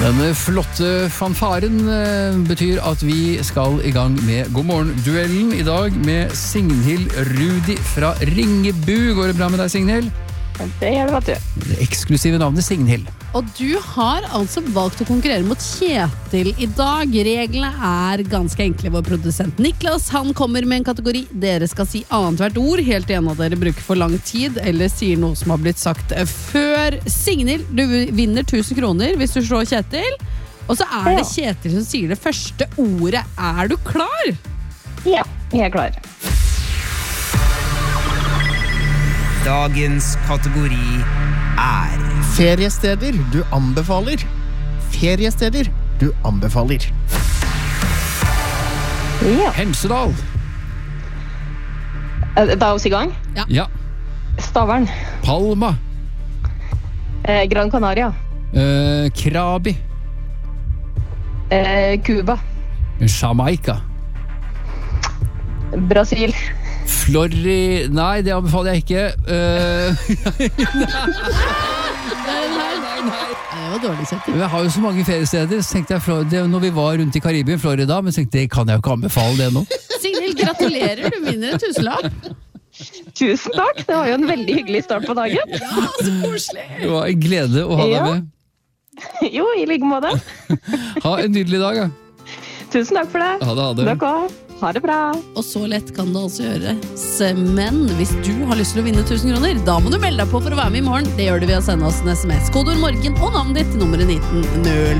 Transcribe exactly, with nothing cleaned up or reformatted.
Denne flotte fanfaren eh, betyr at vi skal i gang med God morgen-duellen i dag med Signhild Rudi fra Ringebu. Går det bra med deg, Signhild? Det gjør det, vet du. Det eksklusive navnet Signhild. Og du har altså valgt å konkurrere mot Kjetil i dag. Reglene er ganske enkle. Vår produsent Niklas, han kommer med en kategori. Dere skal si annet hvert ord, helt igjen at dere bruker for lang tid, eller sier noe som har blitt sagt før. Signhild, du vinner tusen kroner hvis du slår Kjetil. Og så er det Kjetil som sier det første ordet. Er du klar? Ja, jeg er klar. Dagens kategori er feriesteder du anbefaler. Feriesteder du anbefaler. Ja. Hemsedal. Da er vi i gang. Ja. Stavern. Palma. Eh, Gran Canaria. Eh, Krabi. Eh, Cuba. Jamaica. Brasil. Florri... Nei, det anbefaler jeg ikke. Uh... Det var dårlig, Kjetil. Jeg har jo så mange feriesteder, så tenkte jeg Florida, når vi var rundt i Karibien, Florida, men så tenkte jeg, kan jeg jo ikke anbefale det nå. Signhild, gratulerer, du vinner en tusenlapp. Tusen takk, det var jo en veldig hyggelig start på dagen. Ja, så koselig. Det var en glede å ha deg Ja. med. Jo, i like måte. Ha en nydelig dag, ja. Tusen takk for det. Ha det, ha det. Dere også. Ha det bra. Og så lett kan det altså gjøres. Men hvis du har lyst til å vinne tusen kroner, da må du melde deg på for å være med i morgen. Det gjør du ved å sende oss en sms. Kodeord morgen og navnet ditt til nummeret nitten null